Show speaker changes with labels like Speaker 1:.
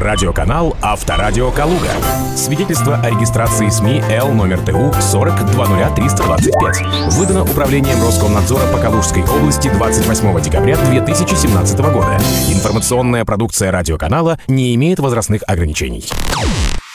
Speaker 1: Радиоканал «Авторадио Калуга». Свидетельство о регистрации СМИ Л номер ТУ 4020325. Выдано Управлением Роскомнадзора по Калужской области 28 декабря 2017 года. Информационная продукция радиоканала не имеет возрастных ограничений.